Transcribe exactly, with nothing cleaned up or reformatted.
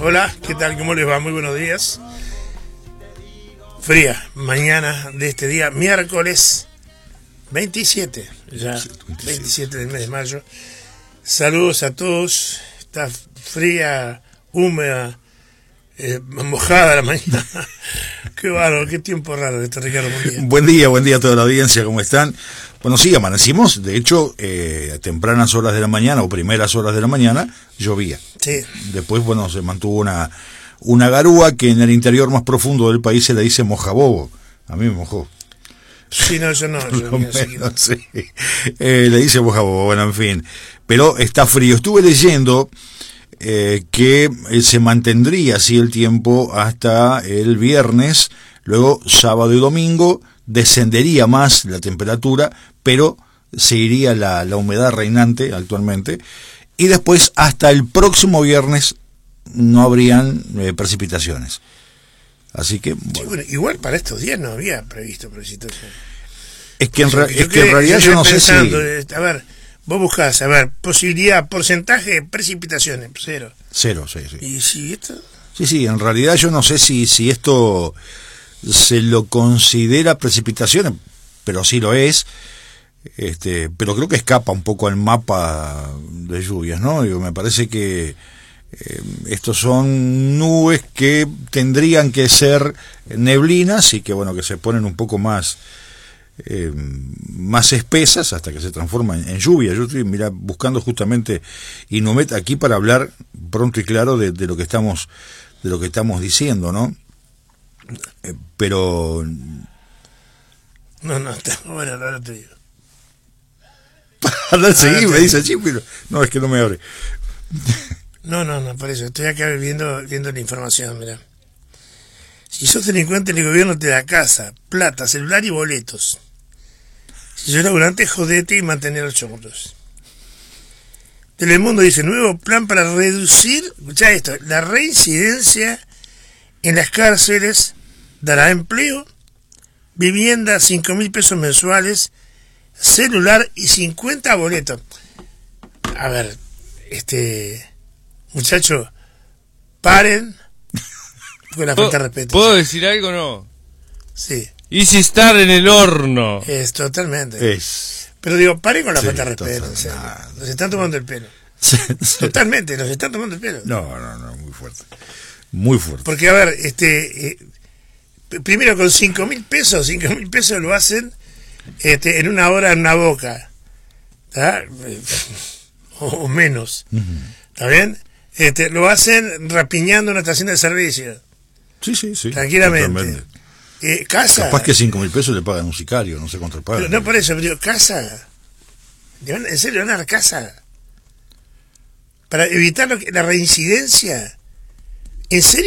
Hola, ¿qué tal? ¿Cómo les va? Muy buenos días. Fría mañana de este día, miércoles veintisiete, ya veintisiete del mes de mayo. Saludos a todos. Está fría, húmeda, eh, mojada la mañana. Qué bárbaro, qué tiempo raro este, Ricardo. Buen día. Buen día, buen día a toda la audiencia, ¿cómo están? Bueno, sí, amanecimos, de hecho, eh, a tempranas horas de la mañana o primeras horas de la mañana llovía. Sí. Después, bueno, se mantuvo una, una garúa que en el interior más profundo del país se le dice mojabobo. A mí me mojó. Sí, no, yo no. Yo Lo no sé menos, sí. eh, le dice mojabobo, bueno, en fin. Pero está frío. Estuve leyendo eh, que eh, se mantendría así el tiempo hasta el viernes, luego sábado y domingo descendería más la temperatura, pero seguiría la, la humedad reinante actualmente, y después hasta el próximo viernes no habrían eh, precipitaciones. Así que, bueno. Sí, bueno, igual para estos días no había previsto precipitaciones. Es que en, ra- Yo es que en quedé- realidad yo yo no quedé sé pensando, si... eh, a ver, vos buscás, a ver, posibilidad, porcentaje de precipitaciones, cero. Cero, sí, sí. Y si esto... Sí, sí, en realidad yo no sé si, si esto se lo considera precipitaciones, pero sí lo es, este, pero creo que escapa un poco al mapa de lluvias, ¿no? Digo, me parece que eh, estos son nubes que tendrían que ser neblinas y que, bueno, que se ponen un poco más eh, más espesas hasta que se transforman en, en lluvia. Yo estoy, mira, buscando justamente Inumet aquí para hablar pronto y claro de, de lo que estamos de lo que estamos diciendo, ¿no? Eh, pero No, no, está bueno, ahora te digo. Anda, seguí, Ah, me te- dice sí, pero no, es que no me abre. No, no, no, por eso, estoy acá viendo, viendo la información, mirá. Si sos delincuente, el gobierno te da casa, plata, celular y boletos. Si sos laburante, jodete y mantener los chorros. Telemundo dice, nuevo plan para reducir, escuchá esto, la reincidencia en las cárceles, dará empleo, vivienda, cinco mil pesos mensuales, celular y cincuenta boletos. A ver, este, muchachos, paren con la falta de respeto. ¿Puedo decir algo o no? Sí, Easy Star en el horno. es totalmente. Es Pero digo, paren con la Sí, falta de respeto, total, en serio. nada. Nos están tomando el pelo. Totalmente, nos están tomando el pelo. no, no, no, muy fuerte. Muy fuerte. Porque, a ver, este, eh, p- primero con cinco mil pesos, cinco mil pesos lo hacen este, en una hora en una boca. ¿Tá? Eh, O, o menos. Ujú. ¿Está bien? Este, lo hacen rapiñando una estación de servicio. Sí, sí, sí. Tranquilamente. Totalmente. Eh, casa. Capaz que cinco mil pesos le pagan un sicario, no sé cuánto le pagan. Pero no por eso, pero digo, casa. Le van- ¿En serio le van a dar casa? Para evitar lo que- la reincidencia. ¿En serio?